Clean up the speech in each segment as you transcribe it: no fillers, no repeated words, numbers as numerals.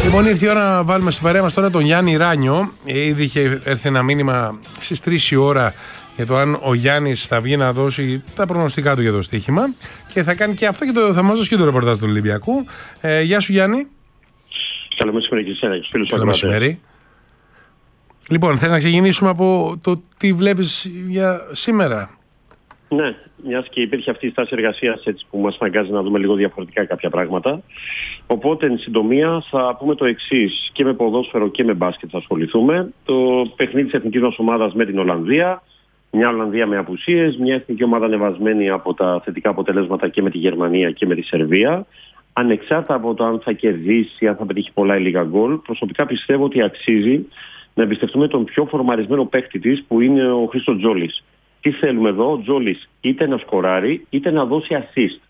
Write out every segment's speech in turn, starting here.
Λοιπόν, ήρθε η ώρα να βάλουμε στην παρέα μας τώρα τον Γιάννη Ράνιο. Ήδη είχε έρθει ένα μήνυμα στις 3 η ώρα για το αν ο Γιάννης θα βγει να δώσει τα προγνωστικά του για το στοίχημα. Και θα κάνει και αυτό και θα μας δώσει και το ρεπορτάζ του Ολυμπιακού. Γεια σου, Γιάννη. Καλό μεσημέρι και εσένα, φίλους. Καλό μεσημέρι. Λοιπόν, θέλω να ξεκινήσουμε από το τι βλέπεις για σήμερα. Ναι, μιας και υπήρχε αυτή η στάση εργασίας που μας αναγκάζει να δούμε λίγο διαφορετικά κάποια πράγματα. Οπότε, εν συντομία, θα πούμε το εξής. Και με ποδόσφαιρο και με μπάσκετ θα ασχοληθούμε. Το παιχνίδι της εθνικής μας ομάδας με την Ολλανδία. Μια Ολλανδία με απουσίες. Μια εθνική ομάδα ανεβασμένη από τα θετικά αποτελέσματα και με τη Γερμανία και με τη Σερβία. Ανεξάρτητα από το αν θα κερδίσει, αν θα πετύχει πολλά ή λίγα γκολ, προσωπικά πιστεύω ότι αξίζει να εμπιστευτούμε τον πιο φορμαρισμένο παίκτη της, που είναι ο Χρήστος Τζόλης. Τι θέλουμε εδώ? Ο Τζόλης είτε να σκοράρει είτε να δώσει assist.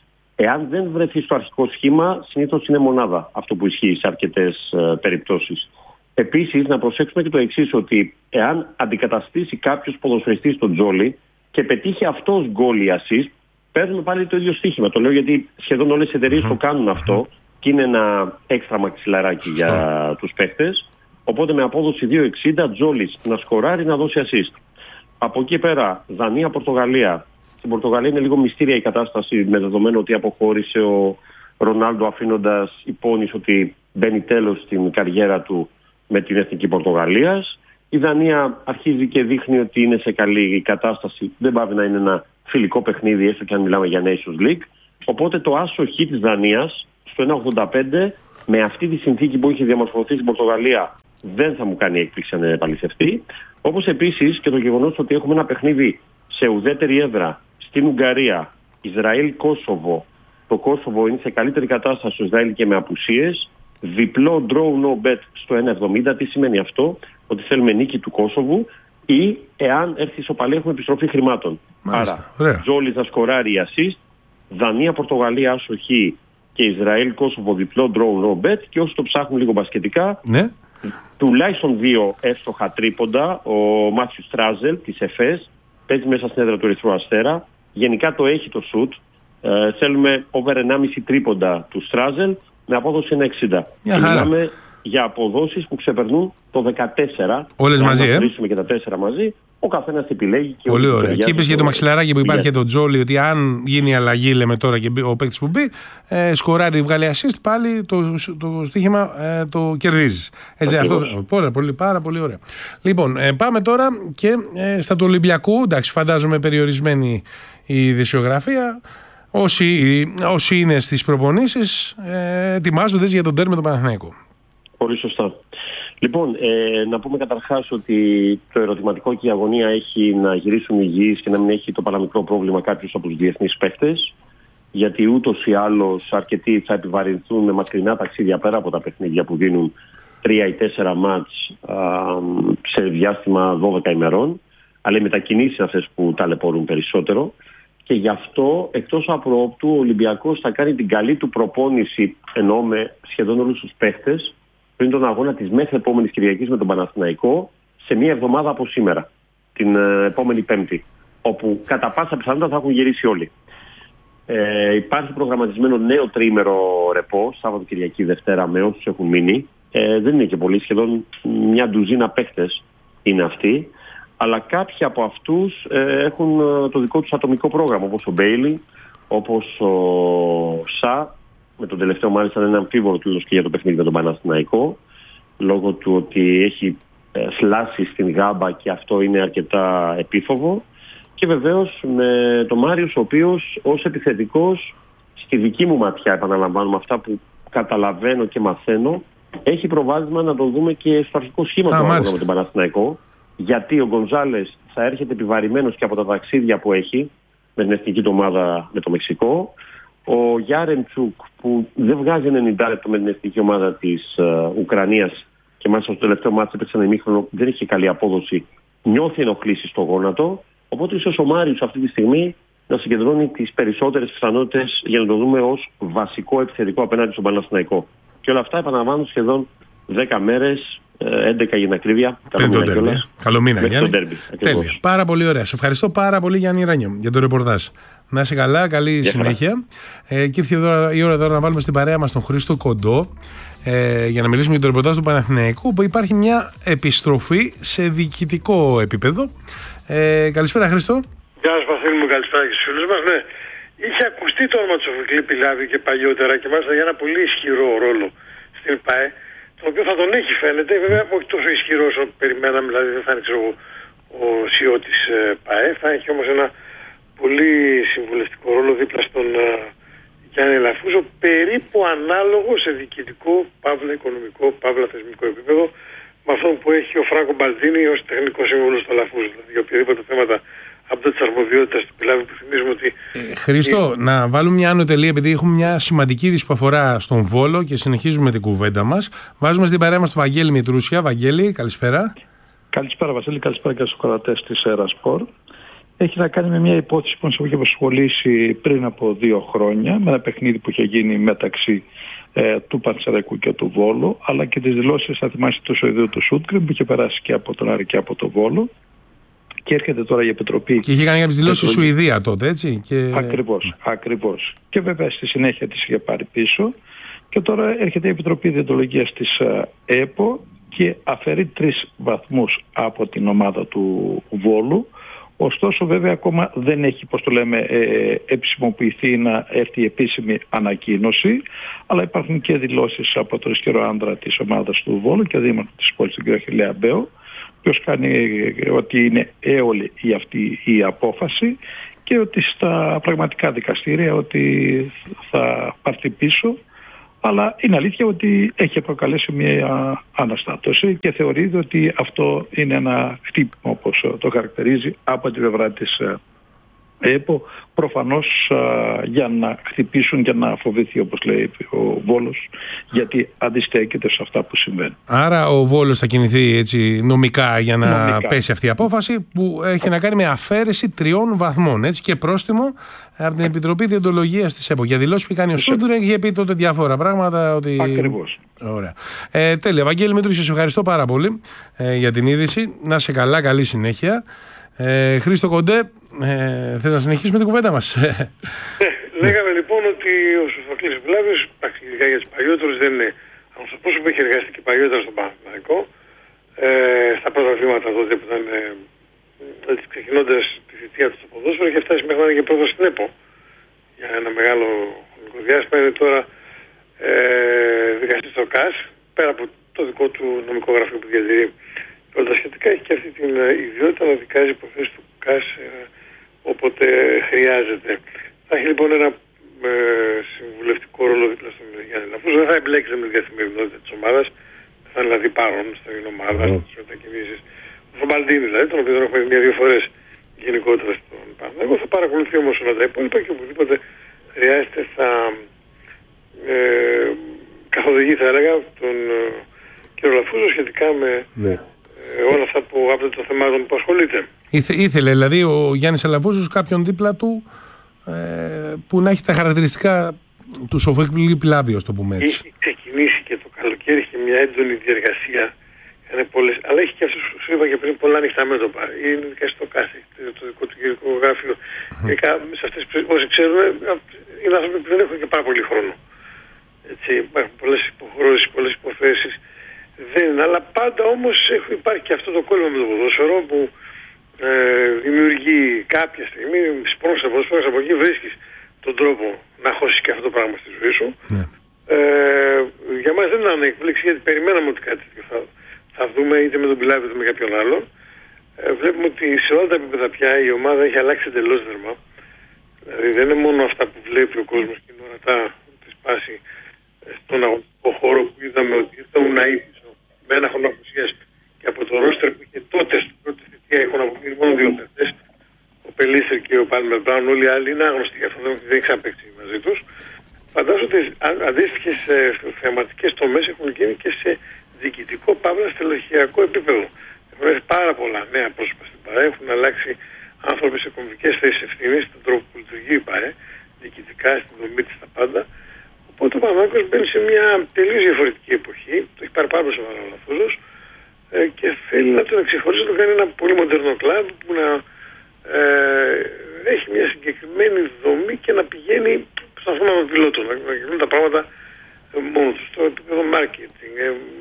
Εάν δεν βρεθεί στο αρχικό σχήμα, συνήθως είναι μονάδα αυτό που ισχύει σε αρκετές περιπτώσεις. Επίσης, να προσέξουμε και το εξής, ότι εάν αντικαταστήσει κάποιος ποδοσφαιριστής τον Τζόλη και πετύχει αυτός γκολ ή assist, παίρνουμε πάλι το ίδιο στοίχημα. Το λέω γιατί σχεδόν όλες οι εταιρείες το κάνουν αυτό και είναι ένα έξτρα μαξιλαράκι για τους παίκτες. Οπότε με απόδοση 2,60 Τζόλης να σκοράρει, να δώσει assist. Από εκεί πέρα, Δανία-Πορτογαλία. Στην Πορτογαλία είναι λίγο μυστήρια η κατάσταση, με δεδομένο ότι αποχώρησε ο Ρονάλντο, αφήνοντας υπόνοιση ότι μπαίνει τέλος στην καριέρα του με την εθνική Πορτογαλίας. Η Δανία αρχίζει και δείχνει ότι είναι σε καλή κατάσταση. Δεν πάει να είναι ένα φιλικό παιχνίδι, έστω και αν μιλάμε για Nations League. Οπότε το άσο χ της Δανίας στο 1,85 με αυτή τη συνθήκη που είχε διαμορφωθεί στην Πορτογαλία δεν θα μου κάνει έκπληξη να επαληθευτεί. Όπως επίσης και το γεγονός ότι έχουμε ένα παιχνίδι σε ουδέτερη έδρα στην Ουγγαρία, Ισραήλ-Κόσοβο. Το Κόσοβο είναι σε καλύτερη κατάσταση στο Ισραήλ και με απουσίες. Διπλό draw no bet στο 1,70. Τι σημαίνει αυτό? Ότι θέλουμε νίκη του Κόσοβου ή εάν έρθει ισοπαλία έχουμε επιστροφή χρημάτων. Μάλιστα, άρα, Τζόλης να σκοράρει assist, Δανία-Πορτογαλία άσο χ και Ισραήλ-Κόσοβο διπλό draw no bet. Και όσοι το ψάχνουν λίγο μπασκετικά, ναι, τουλάχιστον 2 εύστοχα τρίποντα. Ο Μάθιου Στράζελ της ΕΦΕΣ παίζει μέσα στην έδρα του Ερυθρού Αστέρα. Γενικά το έχει το σουτ. Θέλουμε over 1,5 τρίποντα του Στράζελ με απόδοση 1,60. Μιλάμε για αποδόσεις που ξεπερνούν το 14. Όλες μαζί, να και τα 4 μαζί. Ο καθένας επιλέγει. Και πολύ ωραία. Και είπες για το μαξιλαράκι που υπάρχει το Τζόλι, ότι αν γίνει αλλαγή, λέμε τώρα, και ο παίκτης που μπει, σκοράρει, βγάλει assist, πάλι το στοίχημα το κερδίζεις. Έτσι, αυτό, πάρα πολύ ωραία. Λοιπόν, πάμε τώρα και στα του Ολυμπιακού. Εντάξει, φαντάζομαι περιορισμένη η ειδησιογραφία. Όσοι είναι στις προπονήσεις, ετοιμάζονται για τον τέρμι με τον Παναθηναϊκό. Πολύ σωστά. Λοιπόν, να πούμε καταρχάς ότι το ερωτηματικό και η αγωνία έχει να γυρίσουν υγιείς και να μην έχει το παραμικρό πρόβλημα κάποιος από τους διεθνείς παίχτες. Γιατί ούτως ή άλλως αρκετοί θα επιβαρυνθούν με μακρινά ταξίδια πέρα από τα παιχνίδια που δίνουν 3 ή 4 μάτς σε διάστημα 12 ημερών. Αλλά οι μετακινήσεις αυτές που ταλαιπωρούν περισσότερο. Και γι' αυτό, εκτός απροόπτου, ο Ολυμπιακός θα κάνει την καλή του προπόνηση, ενώ με σχεδόν όλους τους παίχτες, πριν τον αγώνα της μέχρι επόμενης Κυριακής με τον Παναθηναϊκό, σε μία εβδομάδα από σήμερα, την επόμενη Πέμπτη, όπου κατά πάσα πιθανότητα θα έχουν γυρίσει όλοι. Υπάρχει προγραμματισμένο νέο τριήμερο ρεπό, Σάββατο, Κυριακή, Δευτέρα, με όσους έχουν μείνει. Δεν είναι και πολλοί, σχεδόν μια ντουζίνα παίχτες είναι αυτοί. Αλλά κάποιοι από αυτούς έχουν το δικό τους ατομικό πρόγραμμα, όπως ο Μπέιλι, όπως ο Σα, με τον τελευταίο μάλιστα είναι αμφίβολο του και για το παιχνίδι με τον Παναθηναϊκό, λόγω του ότι έχει θλάσει στην γάμπα και αυτό είναι αρκετά επίφοβο. Και βεβαίως με τον Μάριος, ο οποίος ως επιθετικός, στη δική μου ματιά, επαναλαμβάνουμε αυτά που καταλαβαίνω και μαθαίνω, έχει προβάδισμα να το δούμε και στο αρχικό σχήμα του αγώνα με τον Παναθηναϊκό. Γιατί ο Γκονζάλες θα έρχεται επιβαρημένος και από τα ταξίδια που έχει με την εθνική του ομάδα με το Μεξικό. Ο Γιάρεμτσουκ, που δεν βγάζει 90 λεπτό με την εθνική ομάδα της Ουκρανίας και μάλιστα στο τελευταίο μάτσο έπαιξε ένα ημίχρονο, δεν είχε καλή απόδοση, νιώθει ενοχλήσεις στο γόνατο. Οπότε ίσως ο Μάριος αυτή τη στιγμή να συγκεντρώνει τις περισσότερες πιθανότητες για να το δούμε ως βασικό επιθετικό απέναντι στον Παναθηναϊκό. Και όλα αυτά επαναλαμβάνουν σχεδόν 10 μέρες. 11 για την ακρίβεια. Καλό μήνα, Γιάννη. Τέλεια. Πάρα πολύ ωραία. Σε ευχαριστώ πάρα πολύ, Γιάννη Ράνιο, για το ρεπορτάζ. Να είσαι καλά, καλή συνέχεια. Και ήρθε η ώρα τώρα να βάλουμε στην παρέα μας τον Χρήστο Κοντό. για να μιλήσουμε για το ρεπορτάζ του Παναθηναϊκού, που υπάρχει μια επιστροφή σε διοικητικό επίπεδο. Καλησπέρα, Χρήστο. Γεια σας, Βασίλη μου, καλησπέρα και στους φίλους μας. Ναι, είχε ακουστεί το όνομα του Σοφοκλή Πιλάβη και παλιότερα και μάλιστα για ένα πολύ ισχυρό ρόλο στην ΠΑΕ, τον οποίο θα τον έχει φαίνεται, βέβαια όχι τόσο ισχυρό όσο περιμέναμε, δηλαδή δεν θα είναι ο CEO της ΠΑΕ, θα έχει όμως ένα πολύ συμβουλευτικό ρόλο δίπλα στον Γιάννη Λαφούζο, περίπου ανάλογο σε διοικητικό, παύλα οικονομικό, παύλα θεσμικό επίπεδο, με αυτό που έχει ο Φράνκο Μπαλτίνη ως τεχνικό σύμβουλο στο Λαφούζο. Δηλαδή για οποιαδήποτε θέματα από τις αρμοδιότητες του Πιλάβη, που θυμίζουμε ότι... Χρήστο, να βάλουμε μια άνω τελεία, επειδή έχουμε μια σημαντική είδηση που αφορά στον Βόλο και συνεχίζουμε την κουβέντα μας. Βάζουμε στην παρέα μας τον Βαγγέλη Μητρούσια. Βαγγέλη, καλησπέρα. Καλησπέρα, Βασίλη, καλησπέρα και στους κορατές της Ερασπορ. Έχει να κάνει με μια υπόθεση που μας είχε απασχολήσει πριν από 2 χρόνια, με ένα παιχνίδι που είχε γίνει μεταξύ του Πανσεραϊκού και του Βόλου, αλλά και τις δηλώσεις, θα θυμάστε, του Σοηδίου του Σούτκρεμ, που είχε περάσει και από τον Άρη και από τον Βόλο. Και έρχεται τώρα η Επιτροπή. Και είχε κάνει κάποιες δηλώσεις η Σουηδία τότε, έτσι. Και... Ακριβώς. Και βέβαια στη συνέχεια τις είχε πάρει πίσω. Και τώρα έρχεται η Επιτροπή Διοντολογίας της ΕΠΟ και αφαιρεί 3 βαθμούς από την ομάδα του Βόλου. Ωστόσο, βέβαια, ακόμα δεν έχει, πώς το λέμε, επισημοποιηθεί να έρθει η επίσημη ανακοίνωση, αλλά υπάρχουν και δηλώσεις από τον ισχυρό άντρα της ομάδας του Βόλου και δήμαρχο της πόλης, τον κ. Αχιλλέα Μπέο, ο οποίος κάνει ότι είναι έολη αυτή η απόφαση και ότι στα πραγματικά δικαστήρια ότι θα πάρθει πίσω. Αλλά είναι αλήθεια ότι έχει προκαλέσει μια αναστάτωση και θεωρείται ότι αυτό είναι ένα χτύπημα, όπως το χαρακτηρίζει, από την πλευρά της ΕΠΟ, προφανώς για να χτυπήσουν και να φοβηθεί, όπως λέει ο Βόλος, γιατί αντιστέκεται σε αυτά που συμβαίνουν. Άρα ο Βόλος θα κινηθεί έτσι νομικά για να πέσει αυτή η απόφαση, που έχει να κάνει με αφαίρεση 3 βαθμών, έτσι, και πρόστιμο από την Επιτροπή Διοντολογίας της ΕΠΟ. Για δηλώσεις που κάνει ο Σούντουρεν, είχε πει τότε διάφορα πράγματα. Ότι... Ακριβώς. Ωραία. Τέλεια. Βαγγέλη Μητρούσια, σε ευχαριστώ πάρα πολύ για την είδηση. Να σε καλά, καλή συνέχεια. Χρήστο Κοντέ, θες να συνεχίσουμε την κουβέντα μας? Λέγαμε λοιπόν ότι ο Σοφοκλής Πιλάβης, ειδικά για τους παλιότερους, δεν είναι άνθρωπος που έχει εργαστεί και παλιότερα στον Παναθηναϊκό, στα πρώτα βήματα τότε που ήταν ξεκινώντας τη θητεία του στο ποδόσφαιρο, είχε φτάσει μέχρι να είναι και πρώτος στην ΕΠΟ για ένα μεγάλο χρονικό διάστημα. Είναι τώρα δικαστής στο ΚΑΣ, πέρα από το δικό του νομικό γραφείο που διατηρεί όλα τα σχετικά, έχει και αυτή την ιδιότητα να δικάζει υποθέσεις του ΚΑΣ όποτε χρειάζεται. Θα έχει λοιπόν ένα συμβουλευτικό ρόλο δίπλα στον Γιάννη Λαφούζο. Δεν θα εμπλέκεται με τη καθημερινότητα της ομάδας, θα είναι δηλαδή παρόν στην ομάδα, στις μετακινήσεις. Ο Φαμπαλντίνη δηλαδή, τον οποίο τον έχουμε δει 2 φορές γενικότερα στον Παναθηναϊκό, θα παρακολουθεί όμως όλα τα υπόλοιπα και οπουδήποτε χρειάζεται θα καθοδηγεί, θα έλεγα, τον κύριο Λαφούζο σχετικά με όλα αυτά που άπτονται των θεμάτων που ασχολείται. Ήθελε δηλαδή ο Γιάννης Λαφούζος κάποιον δίπλα του που να έχει τα χαρακτηριστικά του Σοφοκλή Πιλάβη, το πούμε έτσι. Έχει ξεκινήσει και το καλοκαίρι, είχε μια έντονη διεργασία, αλλά έχει και αυτό, σου είπα και πριν, πολλά ανοιχτά μέτωπα. Είναι και στο κάθε, το δικό του γενικό γράφειο. Σε αυτές, όσοι ξέρουν, είναι άνθρωποι που δεν έχουν και πάρα πολύ χρόνο. Έτσι, υπάρχουν πολλές υποχρεώσεις, πολλές υποθέσεις. Δεν είναι, αλλά πάντα όμως υπάρχει και αυτό το κόλλημα με το ποδόσφαιρο που δημιουργεί κάποια στιγμή, σπρώξεις από εκεί, βρίσκεις τον τρόπο να χώσεις και αυτό το πράγμα στη ζωή σου. Για μας δεν είναι εκπλήξη, γιατί περιμέναμε ότι κάτι τέτοιο θα δούμε, είτε με τον Πιλάβη είτε με κάποιον άλλον. Βλέπουμε ότι σε όλα τα επίπεδα πια η ομάδα έχει αλλάξει εντελώς δερμα. Δηλαδή δεν είναι μόνο αυτά που βλέπει ο κόσμος και είναι ορατά τη σπάση στον αγωνιστικό χώρο που είδαμε ότι ήρθαν να ύψω με ένα χρόνο απουσίας και από το ρόστερ που είχε τότε στην πρώτη θητεία έχουν απομείνει μόνο 2 παίκτες, ο Πελίστερ και ο Πάλμερ Μπράουν. Όλοι οι άλλοι είναι άγνωστοι γι' αυτό, δεν είχαν παίξει μαζί τους. Φαντάζομαι ότι αντίστοιχες θεματικές τομές έχουν γίνει και σε διοικητικό, παύλα στελεχειακό επίπεδο. Έχουν έρθει πάρα πολλά νέα πρόσωπα στην ΠΑΕ, έχουν αλλάξει άνθρωποι σε κομβικές θέσεις ευθύνης, στον τρόπο που λειτουργεί η ΠΑΕ, διοικητικά, στην δομή της, τα πάντα. Οπότε ο Παναθηναϊκός μπαίνει σε μια τελείως διαφορετική εποχή, το έχει πάρει πάρα σοβαρά ο Λαφούζος και θέλει να τον εξεχωρίσει, να το κάνει ένα πολύ μοντέρνο κλαμπ που να έχει μια συγκεκριμένη δομή και να πηγαίνει στον θέμα των πιλότων, να γίνουν τα πράγματα μόνο τους. Στο επίπεδο marketing μάρκετινγκ,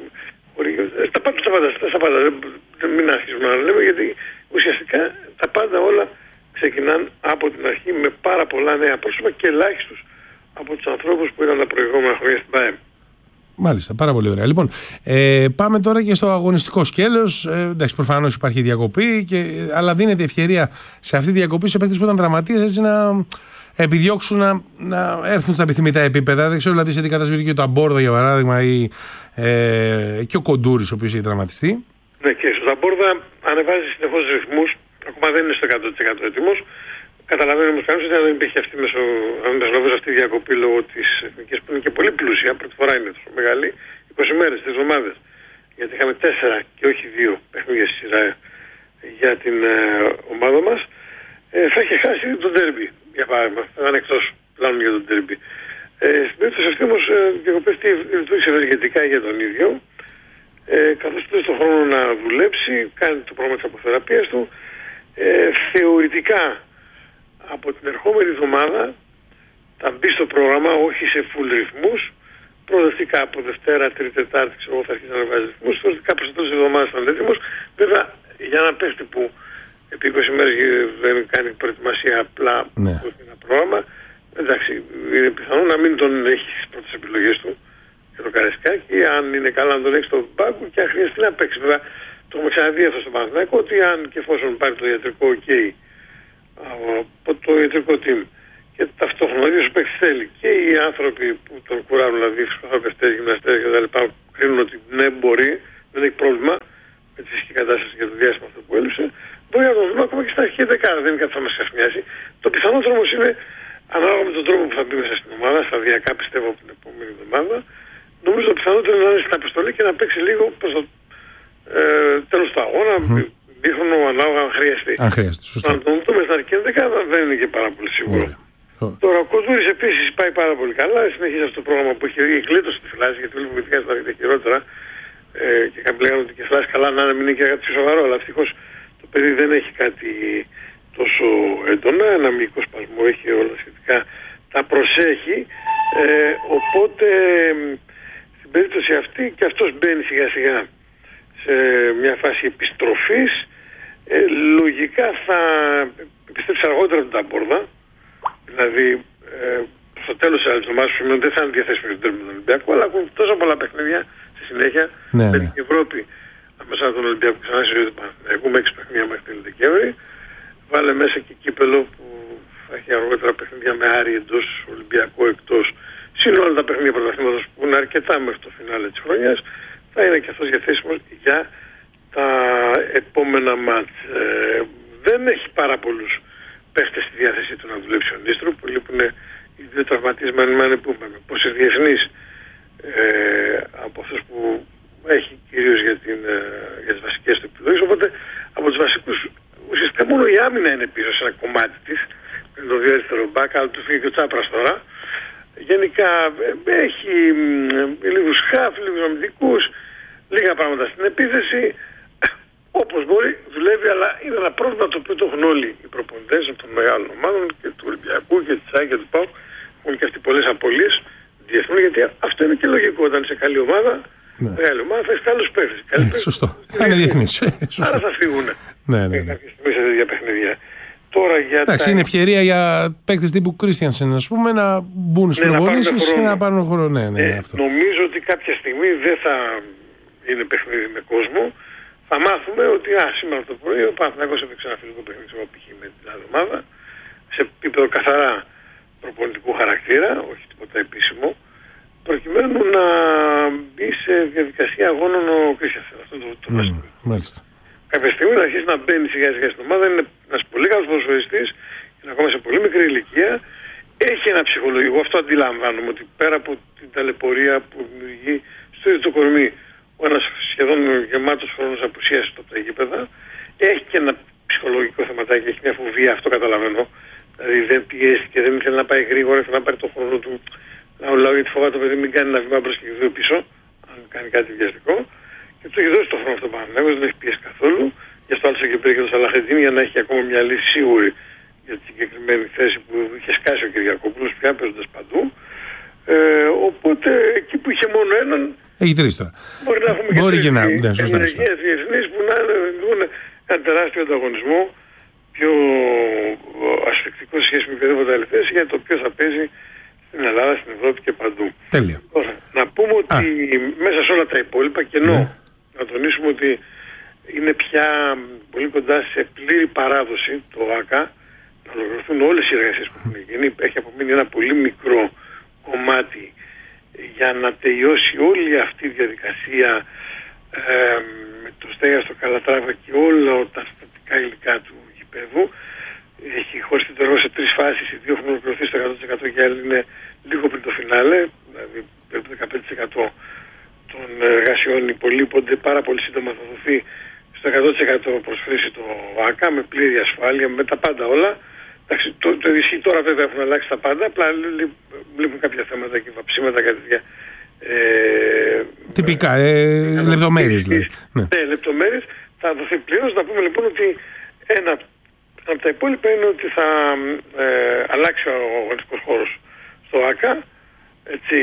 τα πάντα. Μην αρχίσουμε να λέμε, γιατί ουσιαστικά τα πάντα όλα ξεκινάνε από την αρχή με πάρα πολλά νέα πρόσωπα και ελάχιστους από τους ανθρώπους που ήταν τα προηγούμενα χρόνια στην ΠΑΕΜ. Μάλιστα, πάρα πολύ ωραία. Λοιπόν, πάμε τώρα και στο αγωνιστικό σκέλος. Εντάξει, προφανώς υπάρχει διακοπή, αλλά δίνεται ευκαιρία σε αυτή τη διακοπή σε παίκτες που ήταν τραυματίες, έτσι να επιδιώξουν να έρθουν στα επιθυμητά επίπεδα. Δεν ξέρω δηλαδή σε τι κατάσταση βρίσκεται το Ταμπόρδα, για παράδειγμα, ή και ο Κοντούρης, ο οποίος έχει τραυματιστεί. Ναι, και στο Ταμπόρδα ανεβάζει συνεχώς ρυθμούς. Ακόμα δεν είναι στο 100% έτοιμος. Καταλαβαίνω όμως κανείς ότι αν δεν υπήρχε αυτή αυτή η διακοπή λόγω της εθνικής, που είναι και πολύ πλούσια, πρώτη φορά είναι τόσο μεγάλη, 20 μέρες, 3 εβδομάδες. Γιατί είχαμε 4 και όχι 2 παιχνίδια στη σειρά για την ομάδα μας, θα είχε χάσει το ντέρμπι, για παράδειγμα. Θα ήταν εκτός πλάνων για το ντέρμπι. Στην περίπτωση αυτή όμως η διακοπή λειτουργήσε ευεργετικά για τον ίδιο, καθώς του δώσει τον χρόνο να δουλέψει, κάνει το πρόγραμμα της αποθεραπείας του. Θεωρητικά από την ερχόμενη εβδομάδα θα μπει στο πρόγραμμα, όχι σε full ρυθμούς. Προοδευτικά από Δευτέρα, Τρίτη, Τετάρτη, ξέρω εγώ, θα αρχίσει να βάζει ρυθμούς. Θεωρητικά προς το τέλος της εβδομάδας θα είναι έτοιμος. Βέβαια, για ένα παίχτη που επί 20 μέρες δεν κάνει προετοιμασία, απλά ένα πρόγραμμα, εντάξει, είναι πιθανό να μην τον έχει στις πρώτες επιλογές του και το Καρεσκάκι, αν είναι καλά να τον έχει στον πάγκο και αν χρειαστεί να παίξει. Βέβαια, το έχουμε ξαναδεί αυτό στο Παναθηναϊκό, ότι αν και εφόσον πάρει το ιατρικό OK από το ιατρικό team και ταυτόχρονα ο ίδιος ο παίκτης θέλει και οι άνθρωποι που τον κουράρουν, δηλαδή οι φυσικοθεραπευτές, γυμναστές κτλ. Κρίνουν ότι ναι, μπορεί, δεν έχει πρόβλημα με τη φυσική κατάσταση και το διάστημα αυτό που έλειψε, μπορεί να τον δούμε ακόμα και στα αρχαία δεκάδα, δεν είναι κάτι που θα μας ξαφνιάσει. Το πιθανότερο όμως είναι, ανάλογα με τον τρόπο που θα μπει μέσα στην ομάδα, σταδιακά πιστεύω από την επόμενη εβδομάδα, νομίζω το πιθανότερο είναι να είναι στην αποστολή και να παίξει λίγο προς το τέλος του αγώνα, δείχνω ανάλογα αν χρειαστεί. Αν χρειαστεί, σωστά. Αν τον δούμε στα αρχαία δεκάδα δεν είναι και πάρα πολύ σίγουρο. Τώρα ο Κοντούρης επίσης πάει πάρα πολύ καλά, συνεχίζει αυτό το πρόγραμμα που έχει γλίτωσε τη φυλάση, γιατί βλέπουμε ότι κάνει τα χειρότερα και κάποιοι λέγανε ότι και φυλάσει καλά να μην είναι και κάτι σοβαρό, αλλά ευτυχώς το παιδί δεν έχει κάτι τόσο έντονα, ένα μυϊκό σπασμό έχει όλα σχετικά, τα προσέχει, οπότε στην περίπτωση αυτή και αυτός μπαίνει σιγά σιγά σε μια φάση επιστροφής, λογικά θα επιστρέψει αργότερα από την Ταμπόρδα, δηλαδή στο τέλος της άλλης εβδομάδας που δεν θα είναι διαθέσιμο για τον τέρμινο του Ολυμπιακού, αλλά έχουν τόσα πολλά παιχνίδια στη συνέχεια με την Ευρώπη αμέσως από τον Ολυμπιακό ξανά στη ζωή του Παναθηναϊκού με 6 παιχνίδια μέχρι τον Δεκέμβρη. Βάλε μέσα και κύπελο που θα έχει αργότερα παιχνίδια με Άρη εντός, Ολυμπιακό εκτός, συν όλα τα παιχνίδια πρωταθλήματος που είναι αρκετά μέχρι το φινάλε της χρονιάς. Θα είναι και αυτός διαθέσιμος για τα επόμενα μάτς. Δεν έχει πάρα πολλούς παίχτες στη διάθεσή του να δουλέψει ο Νίστρου, που λείπουν οι δύο τραυματισμένοι με ανεπούμενοι. Πόσοι διεθνείς από αυτούς που έχει κυρίως για τις βασικές του επιλογές, οπότε από τους βασικούς ουσιαστικά μόνο η άμυνα είναι πίσω σε ένα κομμάτι της, με τον δύο αριστερό μπακ, αλλά του φύγει και ο Τσάπρας τώρα. Γενικά έχει λίγους χαφ, λίγους αμυντικούς, λίγα πράγματα στην επίθεση. Όπως μπορεί δουλεύει, αλλά είναι ένα πρόβλημα το οποίο το έχουν όλοι οι προπονητές των μεγάλων ομάδων και του Ολυμπιακού και της ΑΕΚ και του ΠΑΟΚ. Έχουν και αυτοί πολλές απολύες διεθνούν, γιατί αυτό είναι και λογικό. Όταν είσαι καλή ομάδα, μεγάλη ομάδα, θα έχει καλούς παίκτες. Σωστό. Θα είναι διεθνής. Άρα θα φύγουν κάποια στιγμή σε τέτοια παιχνίδια. Εντάξει, είναι ευκαιρία για παίκτες τύπου Κρίστιανσεν, ας πούμε, να μπουν στις προπονήσεις και να πάρουν χρόνο. Νομίζω ότι κάποια στιγμή δεν θα είναι παιχνίδι με κόσμο. Θα μάθουμε ότι σήμερα το πρωί ο Παναθηναϊκός έπαιξε ένα φιλικό παιχνίδι με την άλλη ομάδα, σε επίπεδο καθαρά προπονητικού χαρακτήρα, όχι τίποτα επίσημο, προκειμένου να μπει σε διαδικασία αγώνων ο Κρίστιανσεν. Αυτό το βασικό. Μάλιστα. Κάποια στιγμή να αρχίσει να μπαίνει σιγά σιγά στην ομάδα, είναι ένας πολύ καλός ποδοσφαιριστής, είναι ακόμα σε πολύ μικρή ηλικία. Έχει ένα ψυχολογικό, αυτό αντιλαμβάνομαι, ότι πέρα από την ταλαιπωρία που δημιουργεί στο ίδιο το κορμί ο ένας σχεδόν γεμάτος χρόνος απουσίας από τα γήπεδα, έχει και ένα ψυχολογικό θεματάκι, έχει μια φοβία, αυτό καταλαβαίνω. Δηλαδή δεν πιέστηκε, δεν ήθελε να πάει γρήγορα, ήθελε να πάρει τον χρόνο του. Λαό γιατί φοβάται το παιδί μην κάνει ένα βήμα μπρος και δύο πίσω, αν κάνει κάτι βιαστικό. Και του έχει δώσει τον χρόνο αυτό πάνω. Δεν έχει πιέσει καθόλου. Γι' αυτό άλλωστε και πήρε και το Σαλαχετίν για να έχει ακόμα μια λύση σίγουρη για τη συγκεκριμένη θέση που είχε σκάσει ο Κυριακόπουλος πια παίζοντας παντού. Οπότε εκεί που είχε μόνο έναν, έχει 3 τώρα. Μπορεί να έχουμε και ενεργείες διεθνείς που να δουν ένα τεράστιο ανταγωνισμό, πιο ασφικτικό σε σχέση με οποιαδήποτε άλλη θέση, για το οποίο θα παίζει στην Ελλάδα, στην Ευρώπη και παντού. Τέλεια. Τώρα, να πούμε ότι μέσα σε όλα τα υπόλοιπα, και ενώ να τονίσουμε ότι είναι πια πολύ κοντά σε πλήρη παράδοση το ΆΚΑ, να ολοκληρωθούν όλες οι εργασίες που έχουν γίνει. Έχει απομείνει ένα πολύ μικρό κομμάτι για να τελειώσει όλη αυτή η διαδικασία με το στέγαστο Καλατράβα και όλα τα στατικά υλικά του γηπέδου. Έχει χωριστεί το έργο σε 3 φάσεις, οι 2 έχουν ολοκληρωθεί στο 100% και άλλοι είναι λίγο πριν το φινάλε, δηλαδή περίπου 15% των εργασιών υπολείπονται, πάρα πολύ σύντομα θα δοθεί στο 100% προς χρήση το ΆΚΑ, με πλήρη ασφάλεια, με τα πάντα όλα. Εντάξει, το ισχύει τώρα, βέβαια έχουν αλλάξει τα πάντα, απλά λείπουν κάποια θέματα και βαψίματα, κάτι τέτοια. Τυπικά, λεπτομέρειες δηλαδή. Ναι, λεπτομέρειες. Θα δοθεί πλήρως. Να πούμε λοιπόν ότι ένα από τα υπόλοιπα είναι ότι θα αλλάξει ο αγωνιστικός χώρος στο ΆΚΑ. Έτσι,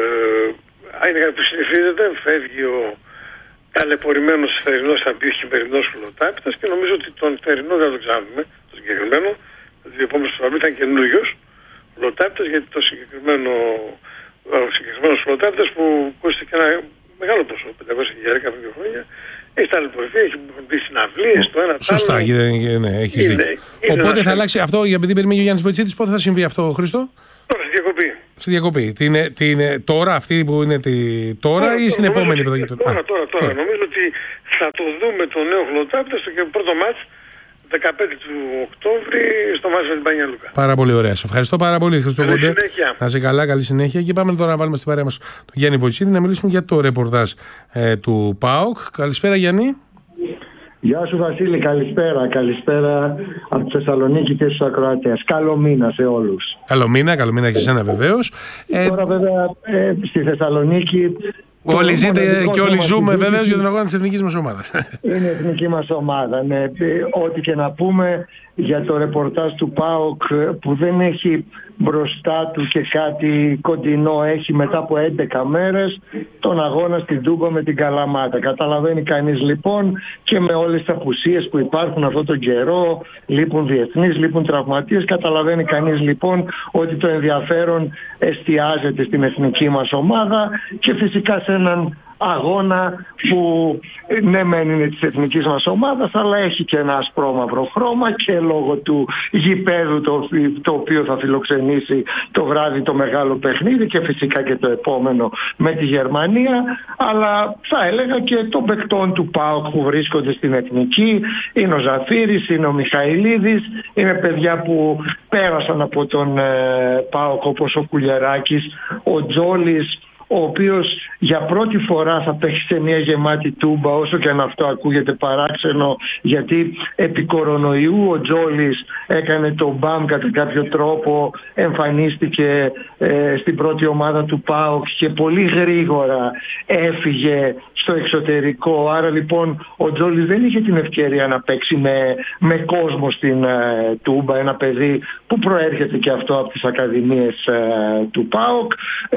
είναι κάτι που συνηθίζεται, φεύγει ο ταλαιπωρημένος θερινός, θα μπει ο χειμερινός φλωτάπητας, και νομίζω ότι τον θερινό δεν θα το ξαναδούμε, το συγκεκριμένο. Δηλαδή ο επόμενος που θα μπει ήταν καινούριος φλωτάπητας, γιατί το συγκεκριμένος φλωτάπητας που κόστησε και ένα μεγάλο ποσό, 500.000 πριν 2 χρόνια, έχει ταλαιπωρηθεί, έχει μπει συναυλίες, το ένα. Σωστά, ναι, έχεις δίκιο. Οπότε θα αλλάξει αυτό, επειδή περιμένει ο Γιάννης Βοητσίτης, πότε θα συμβεί αυτό, Χρήστο? Τώρα, στη διακοπή. Στη διακοπή. Τώρα, αυτή που είναι τώρα ή στην επόμενη που θα γίνει? Τώρα. Νομίζω ότι θα το δούμε το νέο φλωτάπητα στο πρώτο μάτς 15 του Οκτώβρη στο μάτς με την Πανιά Λούκα. Πάρα πολύ ωραία. Σε ευχαριστώ πάρα πολύ, Χρήστο Κοντέ. Να είσαι καλά, καλή συνέχεια. Και πάμε τώρα να βάλουμε στην παρέα μας τον Γιάννη Βοητσίτη να μιλήσουμε για το ρεπορτάζ του ΠΑΟΚ. Καλησπέρα, Γιάννη. Γεια σου, Βασίλη, καλησπέρα. Καλησπέρα από τη Θεσσαλονίκη και στους ακροατές. Καλό μήνα σε όλους. Καλό μήνα και σε εσένα βεβαίως. Τώρα βέβαια στη Θεσσαλονίκη όλοι ζείτε και όλοι ζούμε βεβαίως για τον αγώνα της εθνικής μας ομάδας. Είναι η εθνική μας ομάδα. Ναι. Ό,τι και να πούμε για το ρεπορτάζ του ΠΑΟΚ που δεν έχει μπροστά του και κάτι κοντινό, έχει μετά από 11 μέρες τον αγώνα στην Τούμπα με την Καλαμάτα. Καταλαβαίνει κανείς λοιπόν, και με όλες τις απουσίες που υπάρχουν αυτόν τον καιρό, λείπουν διεθνείς, λείπουν τραυματίες, καταλαβαίνει κανείς λοιπόν ότι το ενδιαφέρον εστιάζεται στην εθνική μας ομάδα και φυσικά σε έναν αγώνα που ναι μεν είναι της εθνικής μας ομάδας, αλλά έχει και ένα ασπρόμαυρο χρώμα και λόγω του γηπέδου το οποίο θα φιλοξενήσει το βράδυ το μεγάλο παιχνίδι και φυσικά και το επόμενο με τη Γερμανία, αλλά θα έλεγα και των παικτών του ΠΑΟΚ που βρίσκονται στην εθνική. Είναι ο Ζαφύρης, είναι ο Μιχαηλίδης, είναι παιδιά που πέρασαν από τον ΠΑΟΚ όπως ο Κουλιεράκης, ο Τζόλης, ο οποίος για πρώτη φορά θα παίξει σε μια γεμάτη Τούμπα, όσο και αν αυτό ακούγεται παράξενο, γιατί επί κορονοϊού ο Τζόλης έκανε το μπαμ κατά κάποιο τρόπο, εμφανίστηκε στην πρώτη ομάδα του ΠΑΟΚ και πολύ γρήγορα έφυγε στο εξωτερικό. Άρα λοιπόν ο Τζόλης δεν είχε την ευκαιρία να παίξει με κόσμο στην Τούμπα, ένα παιδί που προέρχεται και αυτό από τις ακαδημίες του ΠΑΟΚ.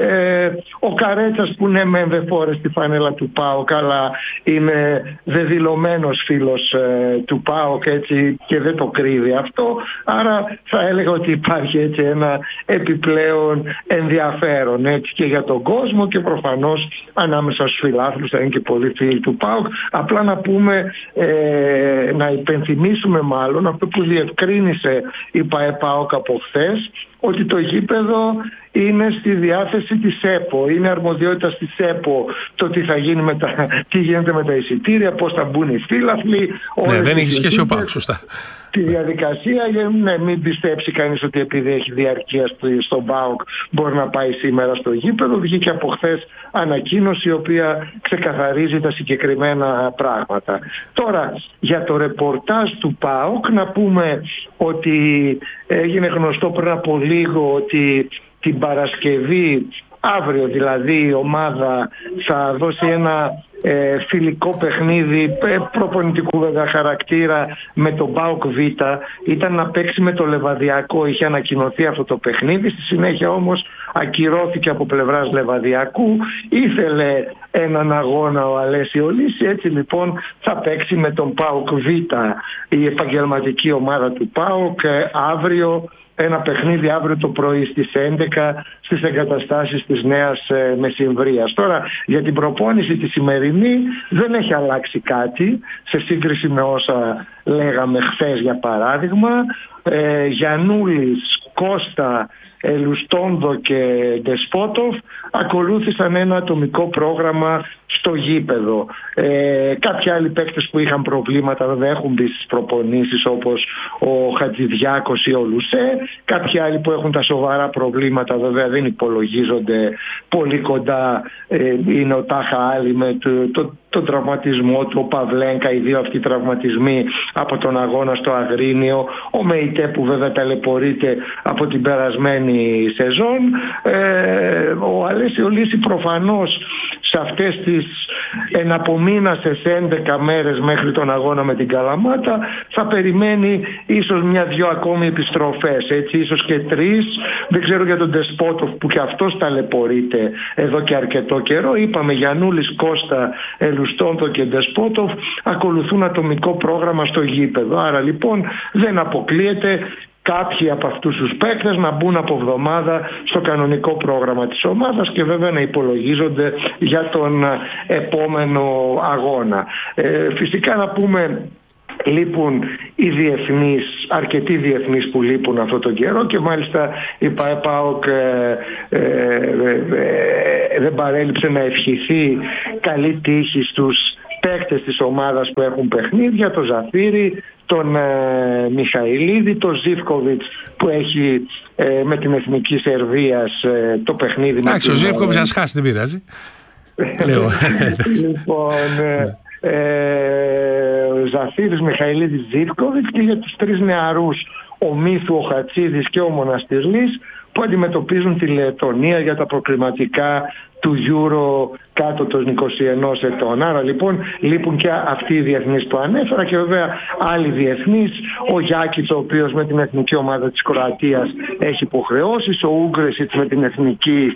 Ο Καρέτσας που ναι μεν δεν φόρεσε τη φανέλα του ΠΑΟΚ, αλλά είναι δεδηλωμένος φίλος του ΠΑΟΚ, έτσι, και δεν το κρύβει αυτό. Άρα θα έλεγα ότι υπάρχει έτσι ένα επιπλέον ενδιαφέρον, έτσι, και για τον κόσμο και προφανώς ανάμεσα στους φιλάθλους θα είναι και πολλοί φίλοι του ΠΑΟΚ. Απλά να πούμε, να υπενθυμίσουμε μάλλον αυτό που διευκρίνησε η ΠΑΟΚ από χθες, ότι το γήπεδο είναι στη διάθεση της ΕΠΟ. Είναι αρμοδιότητα της ΕΠΟ το τι θα γίνει τι γίνεται με τα εισιτήρια, πώς θα μπουν οι φίλαθλοι. Ναι, δεν έχει σχέση ο ΠΑΟΚ, σωστά. Τη διαδικασία, ναι, μην πιστέψει κανείς ότι επειδή έχει διαρκεία στον ΠΑΟΚ μπορεί να πάει σήμερα στο γήπεδο. Βγήκε από χθες ανακοίνωση η οποία ξεκαθαρίζει τα συγκεκριμένα πράγματα. Τώρα, για το ρεπορτάζ του ΠΑΟΚ να πούμε ότι έγινε γνωστό πριν από λίγο ότι την Παρασκευή Αύριο δηλαδή η ομάδα θα δώσει ένα φιλικό παιχνίδι προπονητικού βέβαια χαρακτήρα με τον ΠΑΟΚ Β. Ήταν να παίξει με το Λεβαδιακό, είχε ανακοινωθεί αυτό το παιχνίδι, στη συνέχεια όμως ακυρώθηκε από πλευράς Λεβαδιακού. Ήθελε έναν αγώνα ο Αλέσιο Λύση, έτσι λοιπόν θα παίξει με τον ΠΑΟΚ Β, η επαγγελματική ομάδα του ΠΑΟΚ, αύριο. Ένα παιχνίδι αύριο το πρωί στις 11 στις εγκαταστάσεις της Νέας Μεσημβρίας. Τώρα για την προπόνηση τη σημερινή δεν έχει αλλάξει κάτι σε σύγκριση με όσα λέγαμε χθες, για παράδειγμα. Γιαννούλης, Κώστα, Λουστόνδο και Ντεσπότοφ ακολούθησαν ένα ατομικό πρόγραμμα στο γήπεδο. Κάποιοι άλλοι παίκτες που είχαν προβλήματα βέβαια έχουν μπει στις προπονήσεις, όπως ο Χατζηδιάκος ή ο Λουσέ. Κάποιοι άλλοι που έχουν τα σοβαρά προβλήματα βέβαια δεν υπολογίζονται πολύ κοντά. Είναι ο Τάχα Άλλη με τον τραυματισμό του, ο Παυλένκα, οι δύο αυτοί τραυματισμοί από τον αγώνα στο Αγρίνιο, ο Μεϊτέ που βέβαια ταλαιπωρείται από την περασμένη σεζόν. Ο Αλέσιο Λύση προφανώς σε αυτές τις εναπομείνασες 11 μέρες μέχρι τον αγώνα με την Καλαμάτα θα περιμένει ίσως 1-2 ακόμη επιστροφές, έτσι, ίσως και 3. Δεν ξέρω για τον Ντεσπότοφ που και αυτός ταλαιπωρείται εδώ και αρκετό καιρό. Είπαμε Γιαννούλης, Κώστα, Λουστόνδο και Ντεσπότοφ ακολουθούν ατομικό πρόγραμμα στο γήπεδο. Άρα λοιπόν δεν αποκλείεται κάποιοι από αυτούς τους παίκτες να μπουν από εβδομάδα στο κανονικό πρόγραμμα της ομάδας και βέβαια να υπολογίζονται για τον επόμενο αγώνα. Φυσικά να πούμε, λείπουν οι διεθνείς, αρκετοί διεθνείς που λείπουν αυτόν τον καιρό και μάλιστα η ΠΑΟΚ δεν παρέλειψε να ευχηθεί καλή τύχη στους παίκτες της ομάδας που έχουν παιχνίδια, τον Ζαφύρη, τον Μιχαηλίδη, τον Ζίβκοβιτς που έχει με την Εθνική Σερβίας το παιχνίδι. Εντάξει, ο Ζίβκοβιτς ας χάσει, δεν πειράζει. Λοιπόν, ο Ζαφύρης, Μιχαηλίδης, Ζίβκοβιτς, και για τους 3 νεαρούς, ο Μύθου, ο Χατσίδης και ο Μοναστηρλής, που αντιμετωπίζουν τη Λετωνία για τα προκριματικά του Euro κάτω των 21 ετών. Άρα λοιπόν λείπουν και αυτοί οι διεθνείς που ανέφερα και βέβαια άλλοι διεθνείς. Ο Γιάκητς, ο οποίος με την εθνική ομάδα της Κροατίας έχει υποχρεώσεις, ο Ούγκρεσιτς με την εθνική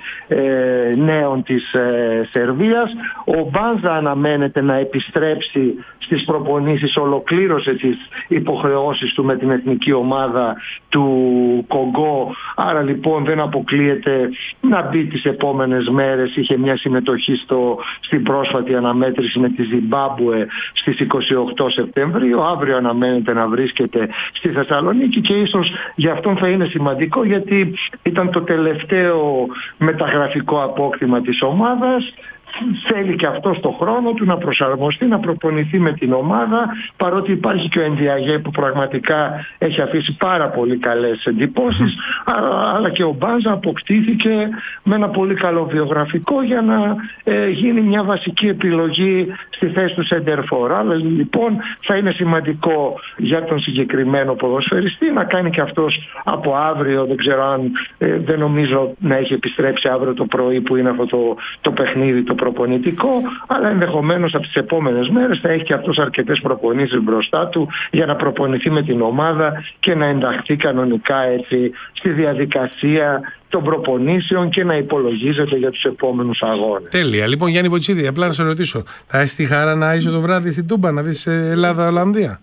νέων της Σερβίας. Ο Μπάνζα αναμένεται να επιστρέψει στις προπονήσεις, ολοκλήρωσε τις υποχρεώσεις του με την εθνική ομάδα του Κογκό. Άρα λοιπόν δεν αποκλείεται να μπει τις επόμενες μέρες. Είχε μια συμμετοχή στην πρόσφατη αναμέτρηση με τη Ζιμπάμπουε στις 28 Σεπτεμβρίου. Αύριο αναμένεται να βρίσκεται στη Θεσσαλονίκη και ίσως για αυτόν θα είναι σημαντικό, γιατί ήταν το τελευταίο μεταγραφικό απόκτημα της ομάδας. Θέλει και αυτό στο χρόνο του να προσαρμοστεί, να προπονηθεί με την ομάδα, παρότι υπάρχει και ο Ενδιαγέ που πραγματικά έχει αφήσει πάρα πολύ καλές εντυπώσεις, αλλά και ο Μπάνζα αποκτήθηκε με ένα πολύ καλό βιογραφικό για να γίνει μια βασική επιλογή στη θέση του σεντερφόρ. Αλλά λοιπόν θα είναι σημαντικό για τον συγκεκριμένο ποδοσφαιριστή να κάνει και αυτός από αύριο, δεν ξέρω αν, δεν νομίζω να έχει επιστρέψει αύριο το πρωί που είναι αυτό το παιχνίδι το προπονητικό, αλλά ενδεχομένως από τις επόμενες μέρες θα έχει και αυτός αρκετές προπονήσεις μπροστά του για να προπονηθεί με την ομάδα και να ενταχθεί κανονικά έτσι στη διαδικασία των προπονήσεων και να υπολογίζεται για τους επόμενους αγώνες. Τέλεια. Λοιπόν, Γιάννη Βοτσίδη, απλά να σε ρωτήσω, θα έχεις τη χαρά να είσαι το βράδυ στην Τούμπα να δεις Ελλάδα-Ολλανδία?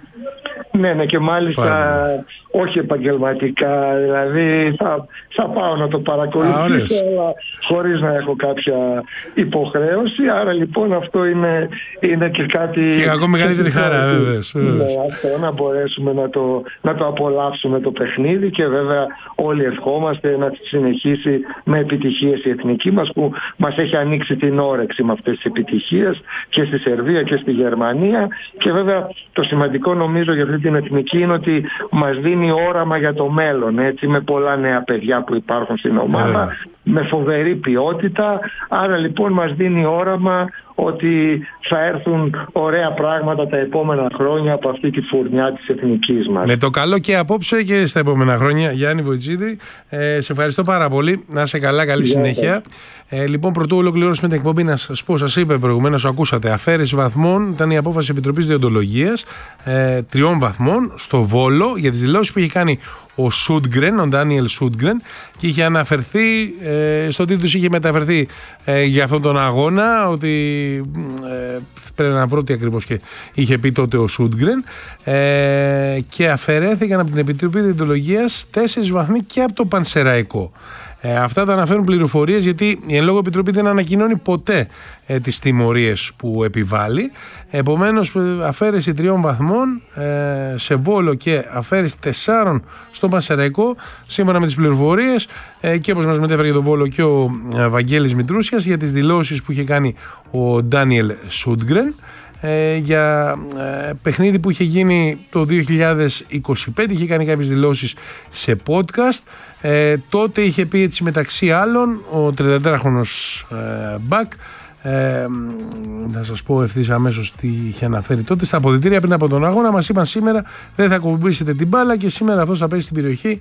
Ναι, και μάλιστα όχι επαγγελματικά, δηλαδή θα πάω να το παρακολουθήσω, αλλά χωρίς να έχω κάποια υποχρέωση. Άρα λοιπόν αυτό είναι και κάτι... Και ακόμα μεγαλύτερη χαρά, βέβαια. Ναι, αυτό, να μπορέσουμε να το απολαύσουμε το παιχνίδι και βέβαια όλοι ευχόμαστε να συνεχίσει με επιτυχίες η εθνική μας, που μας έχει ανοίξει την όρεξη με αυτές τις επιτυχίες και στη Σερβία και στη Γερμανία. Και βέβαια το σημαντικό νομίζω για αυτή την εθνική είναι ότι μας δίνει όραμα για το μέλλον, έτσι, με πολλά νέα παιδιά που υπάρχουν στην ομάδα. με φοβερή ποιότητα. Άρα λοιπόν μας δίνει όραμα ότι θα έρθουν ωραία πράγματα τα επόμενα χρόνια από αυτή τη φουρνιά της εθνικής μας. Με το καλό και απόψε και στα επόμενα χρόνια. Γιάννη Βοητσίδη, σε ευχαριστώ πάρα πολύ. Να είσαι καλά, καλή συνέχεια. Λοιπόν, πρωτού ολοκληρώσουμε την εκπομπή, να σας πω, σας είπε προηγουμένως, ακούσατε, αφαίρεση βαθμών ήταν η απόφαση Επιτροπής Δεοντολογίας 3 βαθμών στο Βόλο για τις δηλώσεις που είχε κάνει ο Σούντγκρεν, ο Ντάνιελ Σούντγκρεν, και είχε αναφερθεί, στο τίτλο είχε μεταφερθεί για αυτόν τον αγώνα, ότι πρέπει να βρω τι ακριβώς και είχε πει τότε ο Σούντγκρεν, και αφαιρέθηκαν από την Επιτροπή Δεοντολογίας 4 βαθμοί και από το Πανσεραϊκό. Αυτά τα αναφέρουν πληροφορίες, γιατί η εν λόγω Επιτροπή δεν ανακοινώνει ποτέ τις τιμωρίες που επιβάλλει. Επομένως, αφαίρεση 3 βαθμών σε Βόλο και αφαίρεση 4 στο Πανσεραϊκό, σύμφωνα με τις πληροφορίες, και όπως μας μετέφερε για τον Βόλο και ο Βαγγέλης Μητρούσιας, για τις δηλώσεις που είχε κάνει ο Ντάνιελ Σούντγκρεν για παιχνίδι που είχε γίνει το 2025. Είχε κάνει κάποιες δηλώσεις σε podcast. Τότε είχε πει, έτσι μεταξύ άλλων, ο 34χρονος Μπακ, να σας πω ευθύς αμέσως τι είχε αναφέρει τότε στα αποδυτήρια πριν από τον αγώνα. Μας είπαν σήμερα δεν θα κομπήσετε την μπάλα και σήμερα αυτός θα παίζει στην περιοχή.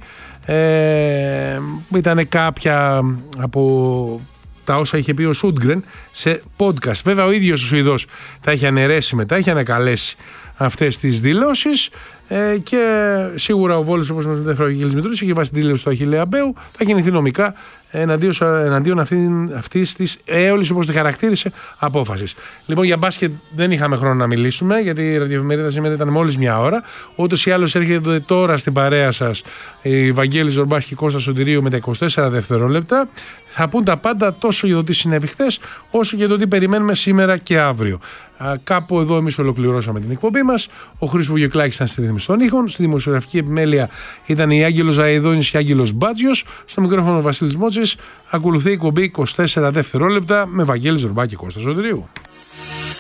Ήταν κάποια από τα όσα είχε πει ο Σούντγκρεν σε podcast. Βέβαια ο ίδιος ο Σουηδός τα είχε αναιρέσει μετά, είχε ανακαλέσει αυτές τις δηλώσεις, και σίγουρα ο Βόλος, όπως μας μετέφερε ο Γελής Μητρούς, είχε βάσει τη δήλωση του Αχιλλέα Μπέου, θα κινηθεί νομικά εναντίον αυτής της έολης, όπως τη χαρακτήρισε, απόφασης. Λοιπόν, για μπάσκετ δεν είχαμε χρόνο να μιλήσουμε, γιατί η ραδιοφημερίδα σήμερα ήταν μόλις 1 ώρα. Ούτως ή άλλως έρχεται τώρα στην παρέα σας η Βαγγέλης Ζορμπάς και Κώστας Σωτηρίου με τα 24 δευτερόλεπτα. Θα πούν τα πάντα τόσο για το τι συνέβη χθες, όσο και το τι περιμένουμε σήμερα και αύριο. Κάπου εδώ εμείς ολοκληρώσαμε την εκπομπή μας. Ο Χρήστος Βουγιοκλάκης ήταν στη ρύθμιση των ήχων. Στη δημοσιογραφική επιμέλεια ήταν η Άγγελος Ζαειδώνης και Άγγελος Μπάτζιος. Στο μικρόφωνο ο Βασίλης Μότσης. Ακολουθεί η εκπομπή 24 δευτερόλεπτα με Βαγγέλη Ζορμπά και Κώστα Σωτηρίου.